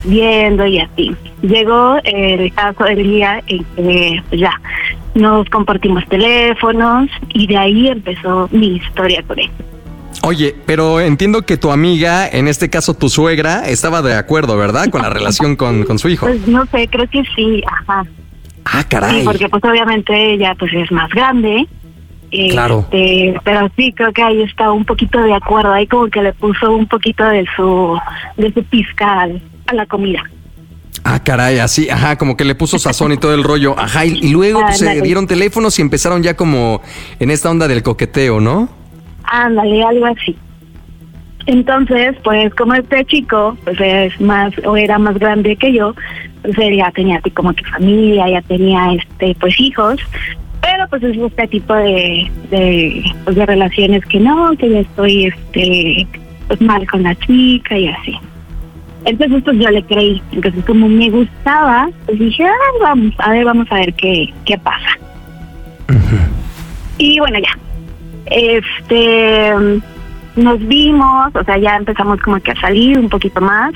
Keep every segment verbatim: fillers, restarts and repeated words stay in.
viendo y así. Llegó el caso del día en que pues ya nos compartimos teléfonos y de ahí empezó mi historia con él. Oye, pero entiendo que tu amiga, en este caso tu suegra, estaba de acuerdo, ¿verdad? Con la relación con, con su hijo. Pues no sé, creo que sí, ajá. Ah, caray. Sí, porque pues obviamente ella pues es más grande. Claro. Este, pero sí, creo que ahí está un poquito de acuerdo. Ahí como que le puso un poquito de su, de su pizca al- a la comida. Ah, caray, así, ajá, como que le puso sazón y todo el rollo. Ajá, y, y luego pues, se Ándale. dieron teléfonos y empezaron ya como en esta onda del coqueteo, ¿no? Ándale, algo así. Entonces, pues como este chico pues es más o era más grande que yo, pues él ya tenía así como que familia, ya tenía este pues hijos, pero pues es este tipo de de, pues, de relaciones que no, que ya estoy este pues mal con la chica y así. Entonces pues yo le creí, entonces como me gustaba, pues dije, ah, vamos, a ver, vamos a ver qué, qué pasa. Y bueno, ya. Este, nos vimos, o sea, ya empezamos como que a salir un poquito más.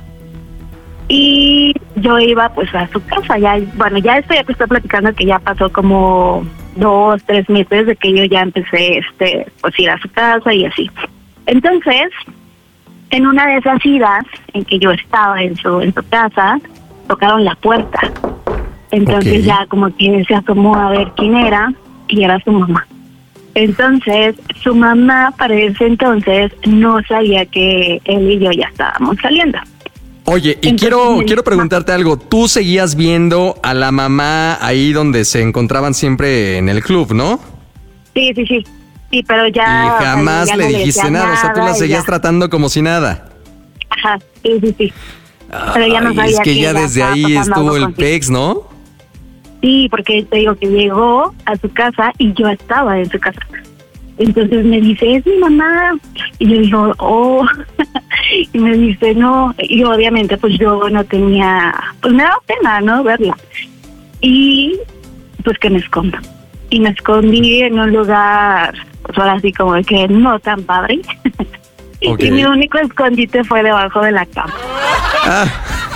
Y yo iba pues a su casa, ya, bueno, ya estoy, ya te estoy platicando que ya pasó como dos, tres meses de que yo ya empecé, este, pues ir a su casa y así. Entonces, en una de esas idas en que yo estaba en su, en su casa, tocaron la puerta. Entonces Ok. ya como que se asomó a ver quién era y era su mamá. Entonces, su mamá para ese entonces no sabía que él y yo ya estábamos saliendo. Oye, y Entonces, quiero, me- quiero preguntarte algo. ¿Tú seguías viendo a la mamá ahí donde se encontraban siempre en el club, no? Sí, sí, sí. Sí, pero ya... Y o sea, jamás ya le no dijiste decía nada, o sea, tú la y seguías ya. tratando como si nada. Ajá, sí, sí, sí. Pero ya no Ay, sabía es que ya ella desde estaba ahí pasando estuvo algo el contigo. pex, ¿no? Sí, porque te digo que llegó a su casa y yo estaba en su casa. Entonces me dice, es mi mamá. Y yo digo, oh. Y me dice, no. Y obviamente pues yo no tenía, pues me daba pena, ¿no? Verla. Y pues que me escondo. Y me escondí en un lugar, pues ahora sí como que no tan padre. Ok. Y mi único escondite fue debajo de la cama. Ah,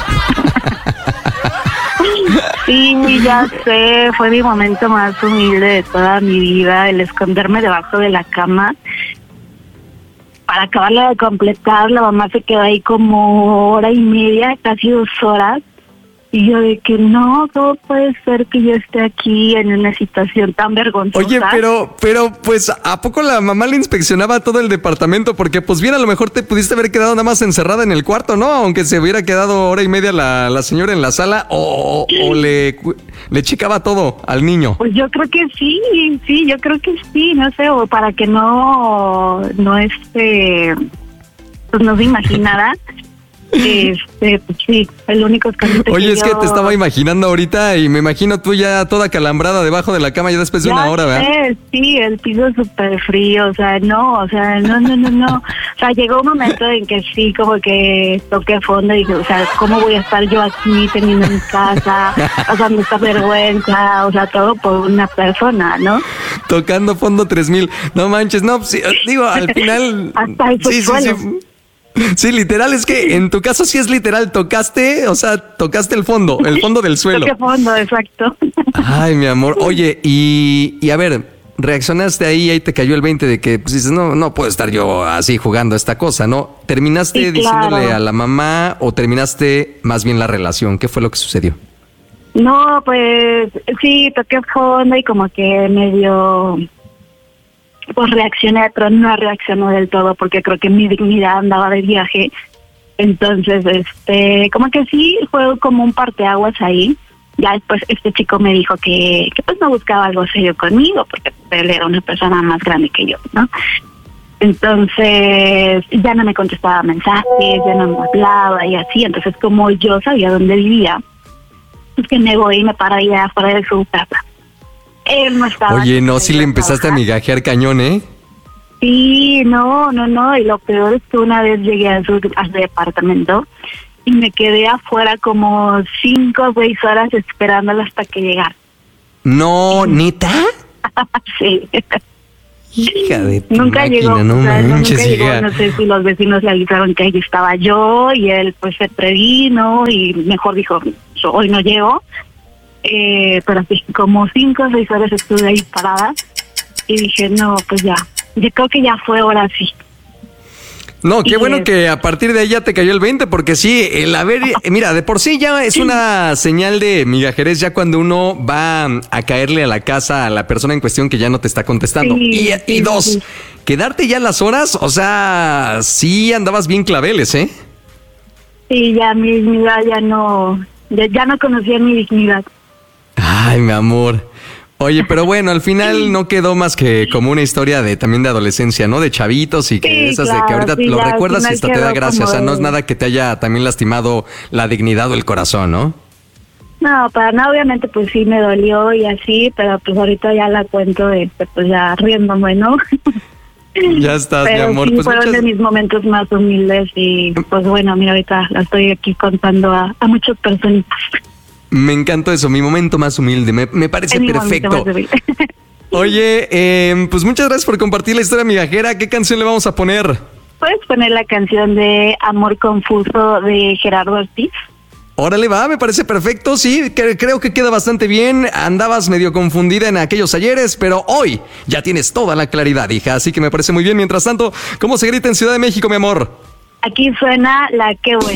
Sí, ya sé, fue mi momento más humilde de toda mi vida, el esconderme debajo de la cama. Para acabarla de completar, la mamá se quedó ahí como hora y media, casi dos horas. Y yo de que no, ¿cómo puede ser que yo esté aquí en una situación tan vergonzosa? oye, pero, pero, pues, ¿a poco la mamá le inspeccionaba todo el departamento? Porque, pues bien, a lo mejor te pudiste haber quedado nada más encerrada en el cuarto, ¿no? Aunque se hubiera quedado hora y media la, la señora en la sala, o, o le, cu- le checaba todo al niño. Pues yo creo que sí, sí, yo creo que sí, no sé, o para que no, no este, pues no se imaginara. Este, pues sí, el único escondite Oye, que es que yo- te estaba imaginando ahorita y me imagino tú ya toda calambrada debajo de la cama ya después de Ya una hora, ¿verdad? sé, sí, el piso súper frío, o sea, no, o sea, no, no, no, no. O sea, llegó un momento en que sí, como que toqué fondo y dije, o sea, ¿cómo voy a estar yo aquí teniendo mi casa, pasando esta vergüenza, o sea, todo por una persona, ¿no? Tocando fondo tres mil. No manches, no, pues, sí, digo, al final... Hasta el sí, sí, subsuelo. sí. Sí, literal, es que en tu caso sí es literal, tocaste, o sea, tocaste el fondo, el fondo del suelo. Toqué fondo, exacto. Ay, mi amor. Oye, y, y a ver, reaccionaste ahí, ahí te cayó el veinte de que pues dices, no, no puedo estar yo así jugando a esta cosa, ¿no? ¿Terminaste Sí, diciéndole claro. a la mamá o terminaste más bien la relación? ¿Qué fue lo que sucedió? No, pues sí, toqué fondo y como que medio, pues reaccioné, pero no reaccionó del todo porque creo que mi dignidad andaba de viaje. Entonces, este, como que sí, fue como un parteaguas ahí. Ya después este chico me dijo que, que pues no buscaba algo serio conmigo porque él era una persona más grande que yo, ¿no? Entonces ya no me contestaba mensajes, ya no me hablaba y así. Entonces como yo sabía dónde vivía, pues que me voy y me paro allá afuera de su casa. Él no estaba... Oye, no, si le empezaste a migajear cañón, ¿eh? Sí, no, no, no, y lo peor es que una vez llegué a su, a su departamento y me quedé afuera como cinco o seis horas esperándola hasta que llegara. No, ¿neta? Sí. Hija de tu Nunca máquina, llegó, no o sea, manches, nunca llegó, hija. no sé si los vecinos le avisaron que ahí estaba yo y él pues se previno y mejor dijo, yo hoy no llego. Eh, pero así como cinco o seis horas estuve ahí parada y dije, no, pues ya, yo creo que ya fue hora sí. No, qué Y bueno es- que a partir de ahí ya te cayó el veinte, porque sí, el haber, eh, mira, de por sí ya es una señal de migajerez ya cuando uno va a caerle a la casa a la persona en cuestión que ya no te está contestando. Sí, y, sí, y dos, sí. quedarte ya las horas, o sea, sí andabas bien claveles, ¿eh? Sí, ya mi dignidad ya no, ya, ya no conocía mi dignidad. Ay, mi amor. Oye, pero bueno, al final no quedó más que como una historia de también de adolescencia, ¿no? De chavitos y que Sí, esas de que claro, ahorita sí, lo ya al recuerdas y final hasta te da quedó gracia. O sea, como no es de- nada que te haya también lastimado la dignidad o el corazón, ¿no? No, para nada, obviamente pues sí me dolió y así, pero pues ahorita ya la cuento de, pues ya riéndome, ¿no? Ya estás, Pero mi amor. sí Pues fueron muchas- de mis momentos más humildes y pues bueno, mira, ahorita la estoy aquí contando a, a muchas personas. Me encantó eso, mi momento más humilde. Me, me parece Es mi momento perfecto. más humilde. Oye, eh, pues muchas gracias por compartir la historia migajera. ¿Qué canción le vamos a poner? ¿Puedes poner la canción de Amor Confuso de Gerardo Ortiz? Órale, va, me parece perfecto. Sí, que- creo que queda bastante bien. Andabas medio confundida en aquellos ayeres, pero hoy ya tienes toda la claridad, hija. Así que me parece muy bien. Mientras tanto, ¿cómo se grita en Ciudad de México, mi amor? Aquí suena la Qué Buena.